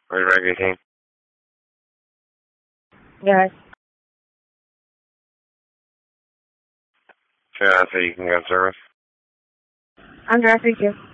Are you ready, team? Yes. So you can go service. I'm dressed, thank you.